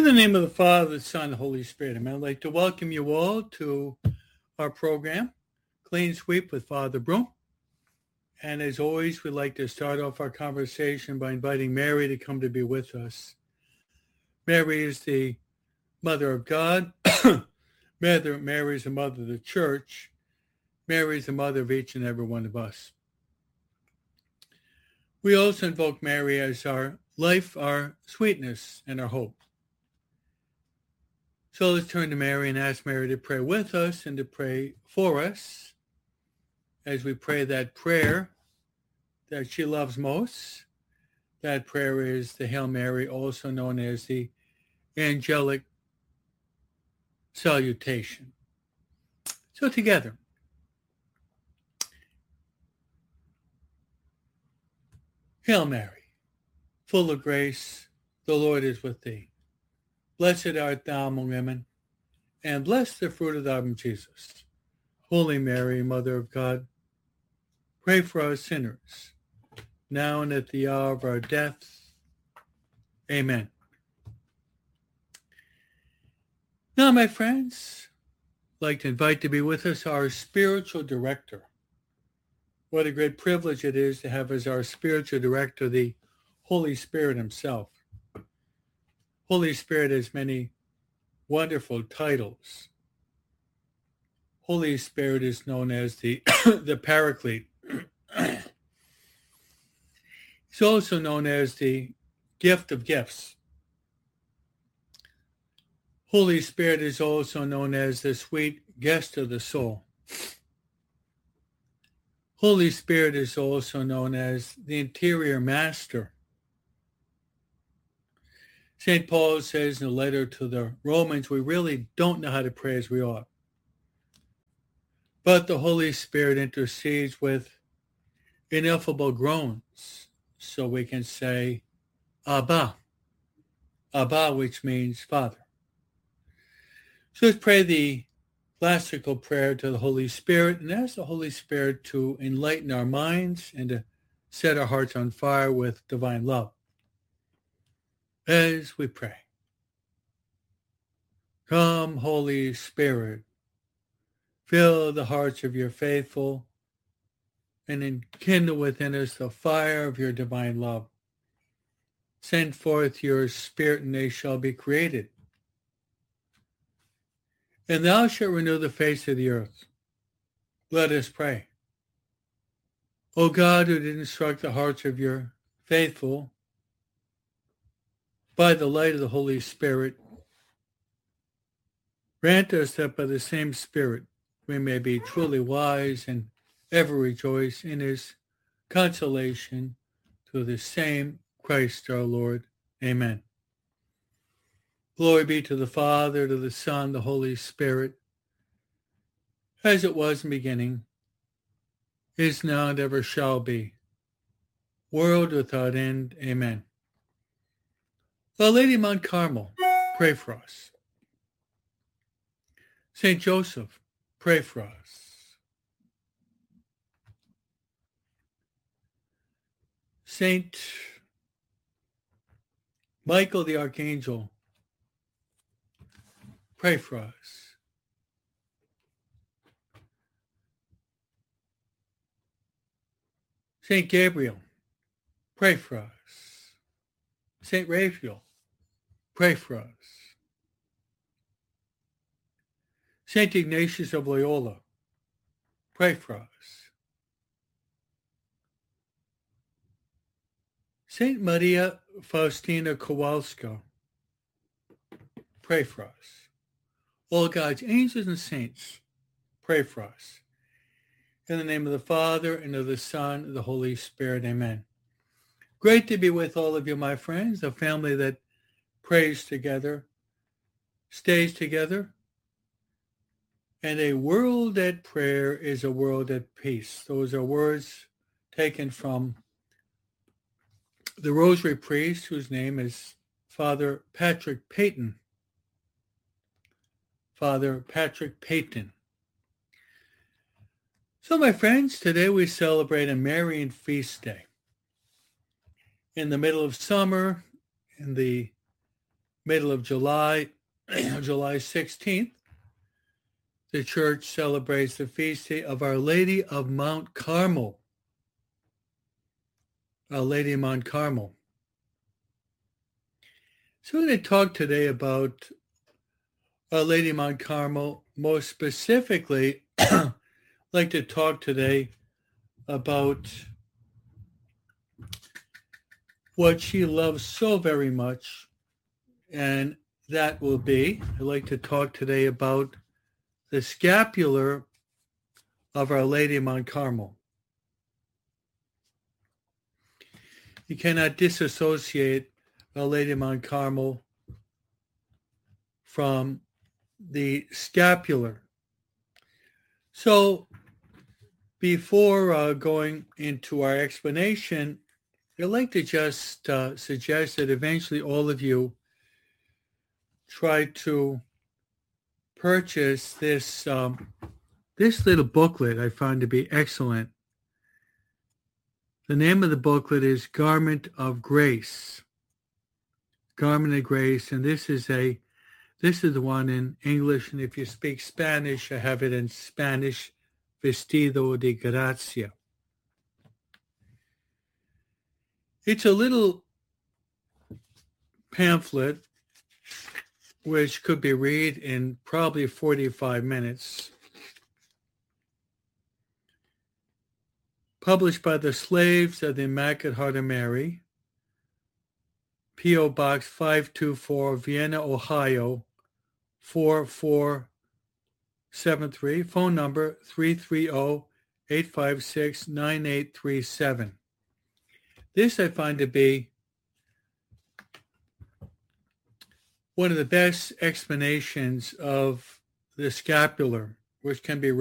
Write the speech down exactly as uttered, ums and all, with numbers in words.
the name of the Father, the Son, and the Holy Spirit, amen. I'd like to welcome you all to our program, Clean Sweep with Father Broom. And as always, we'd like to start off our conversation by inviting Mary to come to be with us. Mary is the Mother of God. Mother, Mary is the Mother of the Church. Mary is the Mother of each and every one of us. We also invoke Mary as our life, our sweetness, and our hope. So let's turn to Mary and ask Mary to pray with us and to pray for us as we pray that prayer that she loves most. That prayer is the Hail Mary, also known as the angelic salutation. So together. Hail Mary, full of grace, the Lord is with thee. Blessed art thou among women, and blessed the fruit of thy womb, Jesus. Holy Mary, Mother of God, pray for us sinners, now and at the hour of our death. Amen. Now, my friends, I'd like to invite to be with us our spiritual director. What a great privilege it is to have as our spiritual director the Holy Spirit himself. Holy Spirit has many wonderful titles. Holy Spirit is known as the, the Paraclete. He's also known as the gift of gifts. Holy Spirit is also known as the sweet guest of the soul. Holy Spirit is also known as the interior master. Saint Paul says in a letter to the Romans, we really don't know how to pray as we ought. But the Holy Spirit intercedes with ineffable groans, so we can say, Abba, Abba, which means Father. So let's pray the classical prayer to the Holy Spirit and ask the Holy Spirit to enlighten our minds and to set our hearts on fire with divine love. As we pray. Come, Holy Spirit, fill the hearts of your faithful and enkindle within us the fire of your divine love. Send forth your Spirit and they shall be created. And thou shalt renew the face of the earth. Let us pray. O God, who did instruct the hearts of your faithful by the light of the Holy Spirit, grant us that by the same Spirit we may be truly wise and ever rejoice in his consolation through the same Christ our Lord. Amen. Glory be to the Father, to the Son, the Holy Spirit, as it was in the beginning, is now, and ever shall be, world without end. Amen. Our Lady of Mount Carmel, pray for us. Saint Joseph, pray for us. Saint Michael the Archangel, pray for us. Saint Gabriel, pray for us. Saint Raphael, pray for us. Saint Ignatius of Loyola, pray for us. Saint Maria Faustina Kowalska, pray for us. All God's angels and saints, pray for us. In the name of the Father, and of the Son, and the Holy Spirit. Amen. Great to be with all of you, my friends, a family that prays together, stays together, and a world at prayer is a world at peace. Those are words taken from the Rosary priest, whose name is Father Patrick Peyton. Father Patrick Peyton. So, my friends, today we celebrate a Marian feast day. In the middle of summer, in the middle of July, July sixteenth, the church celebrates the feast day of Our Lady of Mount Carmel. Our Lady of Mount Carmel. So we're going to talk today about Our Lady of Mount Carmel. More specifically, I'd like to talk today about what she loves so very much, and that will be, I'd like to talk today about the scapular of Our Lady of Mount Carmel. You cannot disassociate Our Lady of Mount Carmel from the scapular. So before uh, going into our explanation, I'd like to just uh, suggest that eventually all of you try to purchase this um, this little booklet I found to be excellent. The name of the booklet is Garment of Grace. Garment of Grace, and this is a this is the one in English, and if you speak Spanish, I have it in Spanish, Vestido de Gracia. It's a little pamphlet which could be read in probably forty-five minutes. Published by the Slaves of the Immaculate Heart of Mary, P O. Box five two four, Vienna, Ohio, four four seven three. Phone number three three zero, eight five six, nine eight three seven. This I find to be one of the best explanations of the scapular, which can be